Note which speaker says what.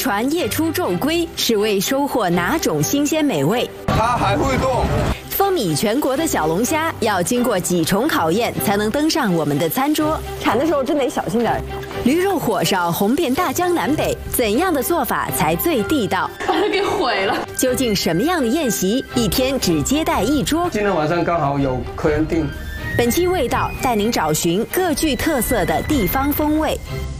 Speaker 1: 船夜出昼归，是为收获哪种新鲜美味？
Speaker 2: 它还会动。
Speaker 1: 风靡全国的小龙虾要经过几重考验才能登上我们的餐桌。
Speaker 3: 铲的时候真得小心点。
Speaker 1: 驴肉火烧红遍大江南北，怎样的做法才最地道？
Speaker 4: 把它给毁了。
Speaker 1: 究竟什么样的宴席一天只接待一桌？
Speaker 2: 今天晚上刚好有客人订。
Speaker 1: 本期味道带您找寻各具特色的地方风味。